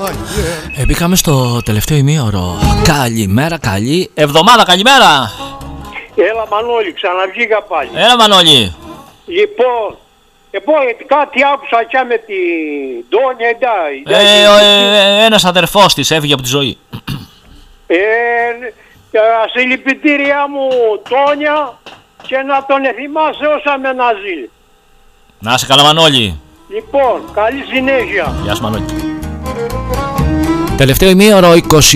Μπήκαμε στο τελευταίο ημίωρο. Καλημέρα, καλή εβδομάδα, καλημέρα. Έλα Μανώλη, ξαναβγήκα πάλι. Έλα Μανώλη. Λοιπόν, κάτι άκουσα και με την Τόνια. Ένας αδερφός της έφυγε από τη ζωή. Συλληπιτήριά μου Τόνια και να τον θυμάσαι όσα με να ζει. Να είσαι καλά Μανώλη. Λοιπόν, καλή συνέχεια. Γεια σου Μανώλη. Τελευταίο ημίωρο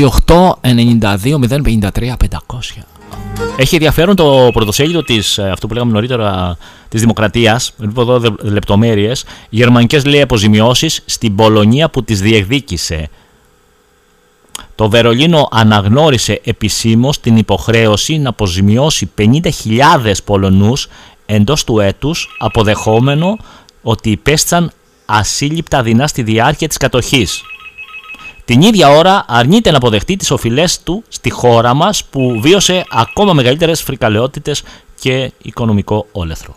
28-92-053-500. Έχει ενδιαφέρον το πρωτοσέλιδο της, αυτό που λέγαμε νωρίτερα, της Δημοκρατίας. Βλέπω εδώ λεπτομέρειες. Γερμανικές λέει αποζημιώσεις στην Πολωνία που τις διεκδίκησε. Το Βερολίνο αναγνώρισε επισήμως την υποχρέωση να αποζημιώσει 50.000 Πολωνούς εντός του έτους, αποδεχόμενο ότι υπέστησαν ασύλληπτα δεινά στη διάρκεια της κατοχής. Την ίδια ώρα αρνείται να αποδεχτεί τις οφειλές του στη χώρα μας που βίωσε ακόμα μεγαλύτερες φρικαλαιότητες και οικονομικό όλεθρο.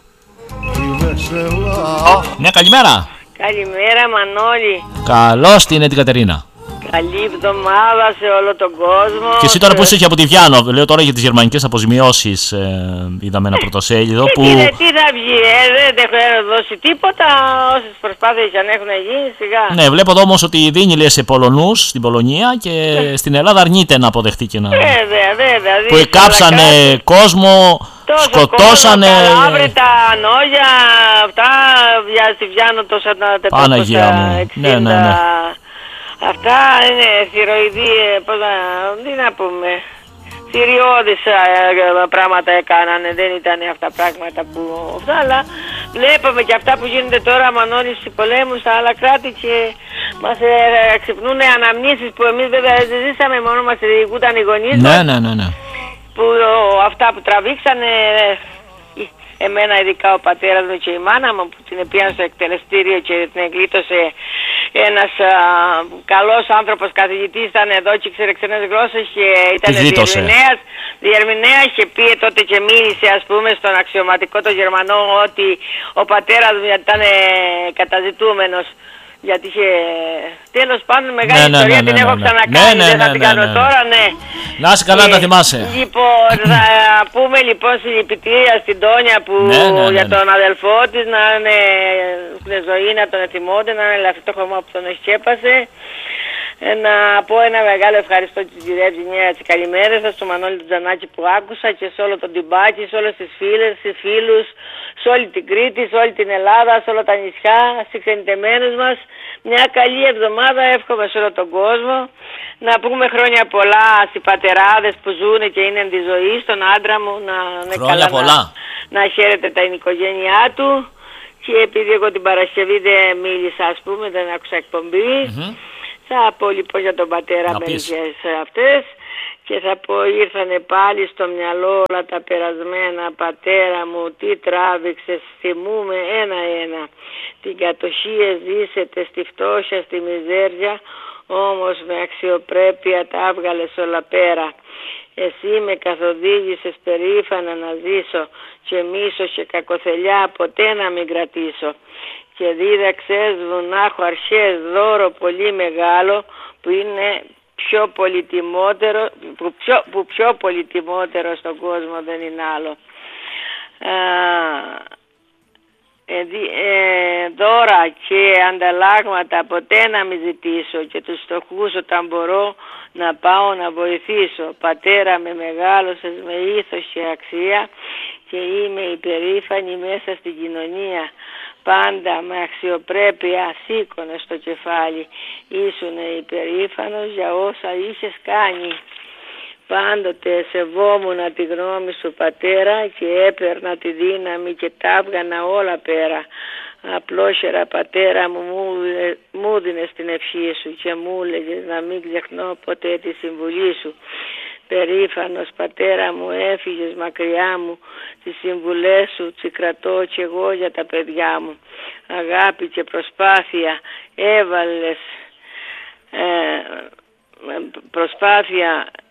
Ναι, καλημέρα. Καλημέρα Μανώλη. Καλώς την Κατερίνα. Καλή εβδομάδα σε όλο τον κόσμο. Και εσύ τώρα που είσαι και από τη Βιάνο, λέω τώρα για τις γερμανικές αποζημιώσεις, είδαμε ένα πρωτοσέλιδο που... Τι θα βγει, δεν έχουν δώσει τίποτα, όσες προσπάθειες αν έχουν γίνει, σιγά. Ναι, βλέπω εδώ όμως ότι δίνει λέει σε Πολωνούς στην Πολωνία και στην Ελλάδα αρνείται να αποδεχτεί και να... Βέβαια. Που εκάψανε κόσμο, σκοτώσανε... Τα άβρετα νόγια, αυτά, στη Βιάνο τόσα 460... Παναγία μου, ναι. Αυτά είναι θηροειδή, τι να πούμε, θηριώδεις πράγματα έκανανε, δεν ήταν αυτά πράγματα που αυτά, αλλά βλέπουμε και αυτά που γίνονται τώρα Μανώλη στους πολέμους στα άλλα κράτη και μας ξυπνούν αναμνήσεις που εμείς βέβαια δεν ζήσαμε, μόνο μας διηγούνταν οι γονείς μας. Ναι. Που αυτά που τραβήξανε, εμένα ειδικά ο πατέρας μου και η μάνα μου που την πήγαν στο εκτελεστήριο και την εγκλήτωσε ένας καλός άνθρωπος καθηγητής, ήταν εδώ και ήξερε ξένες γλώσσες και ήταν διερμηνέας και πήγε τότε και μίλησε ας πούμε στον αξιωματικό το Γερμανό ότι ο πατέρας μου ήταν καταζητούμενος. Γιατί είχε τέλος πάντων μεγάλη ιστορία, την έχω ξανακάνει, δεν θα την κάνω τώρα, ναι. Να είσαι καλά, να θυμάσαι. Λοιπόν, θα πούμε λοιπόν συλληπιτήρια στην Τόνια που για τον αδελφό της να είναι στην ζωή, να τον θυμώνται, να είναι λαφρύ το χωμό που τον σκέπασε. Να πω ένα μεγάλο ευχαριστώ της κυρίας Ζηνία της καλημέρας σας, στο Μανώλη του Τζανάκη που άκουσα και σε όλο τον Τιμπάκη, σε όλες τις φίλες, στις φίλους, σε όλη την Κρήτη, σε όλη την Ελλάδα, σε όλα τα νησιά, στις ξενιτεμένους μας. Μια καλή εβδομάδα εύχομαι σε όλο τον κόσμο. Να πούμε χρόνια πολλά στις πατεράδες που ζουν και είναι εν τη ζωή, στον άντρα μου, να είναι καλά, να χαίρεται τα οικογένειά του. Και επειδή εγώ την Παρασκευή δεν μίλησα, ας πούμε, δεν άκουσα εκπομπή, θα πω λοιπόν για τον πατέρα μερικές αυτές και θα πω ήρθανε πάλι στο μυαλό όλα τα περασμένα, πατέρα μου τι τράβηξες, θυμούμε ένα-ένα, την κατοχή ζήσετε στη φτώχεια, στη μιζέρια, όμως με αξιοπρέπεια τα έβγαλες όλα πέρα. Εσύ με καθοδήγησες περήφανα να ζήσω και μίσος και κακοθελιά ποτέ να μην κρατήσω. Και δίδαξες βουνάχο αρχές δώρο πολύ μεγάλο που είναι πιο πολυτιμότερο, που πιο πολυτιμότερο στον κόσμο δεν είναι άλλο. Δώρα και ανταλλάγματα ποτέ να μην ζητήσω και τους φτωχούς όταν μπορώ να πάω να βοηθήσω. Πατέρα με μεγάλωσες με ήθος και αξία και είμαι υπερήφανη μέσα στην κοινωνία. Πάντα με αξιοπρέπεια σήκωνε στο κεφάλι. Ήσουνε υπερήφανος για όσα είχες κάνει. Πάντοτε σεβόμουν τη γνώμη σου πατέρα και έπαιρνα τη δύναμη και τα έβγανα όλα πέρα. Απλόχερα πατέρα μου δίνες την ευχή σου και μου έλεγες να μην ξεχνώ ποτέ τη συμβουλή σου. Περήφανος πατέρα μου έφυγες μακριά μου, τις συμβουλές σου τις κρατώ κι εγώ για τα παιδιά μου. Αγάπη και προσπάθεια έβαλες, προσπάθεια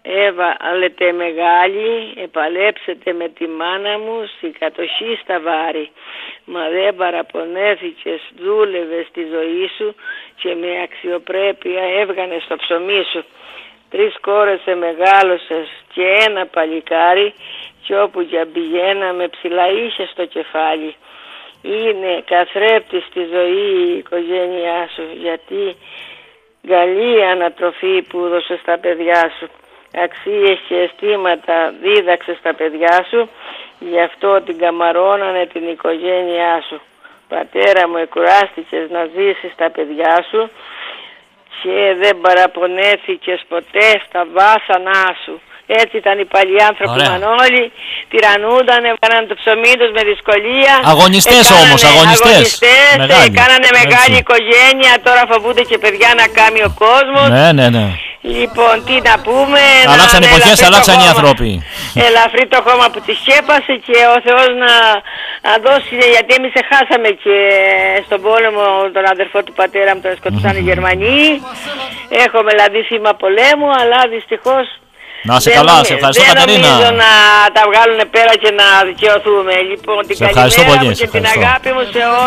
Έβαλετε μεγάλη, επαλέψετε με τη μάνα μου, σηκατοχή στα βάρη. Μα δεν παραπονέθηκες, δούλευες τη ζωή σου και με αξιοπρέπεια έβγανες το ψωμί σου. 3 κόρες σε μεγάλωσες και ένα παλικάρι, κι όπου για πηγαίναμε ψηλά είχε στο κεφάλι. Είναι καθρέπτης στη ζωή η οικογένειά σου, γιατί καλή ανατροφή που έδωσες στα παιδιά σου. Αξίες και αισθήματα δίδαξες στα παιδιά σου, γι' αυτό την καμαρώνανε την οικογένειά σου. Πατέρα μου, εκουράστηκες να ζήσεις τα παιδιά σου και δεν παραπονέθηκες ποτέ στα βάσανά σου. Έτσι ήταν οι παλιοί άνθρωποι, Μανώλη, τυραννούνταν, έβγαναν το ψωμί τους με δυσκολία. Αγωνιστές όμως, αγωνιστές. Κάνανε μεγάλη οικογένεια, τώρα φοβούνται και παιδιά να κάνει ο κόσμος. Ναι. Λοιπόν, τι να πούμε. Αλλάξαν εποχές, αλλάξαν οι άνθρωποι. Ελαφρύ το χώμα που τη σκέπασε και ο Θεός να δώσει, γιατί εμείς χάσαμε και στον πόλεμο τον αδερφό του πατέρα μου, τον σκοτώσαν οι Γερμανοί. Έχουμε δηλαδή θύμα πολέμου, αλλά δυστυχώς. Να είσαι καλά, σε ευχαριστώ Κατερίνα. Δεν νομίζω να τα βγάλουν πέρα και να δικαιωθούμε. Λοιπόν, την καλημέρα μου και την αγάπη μου σε όλους.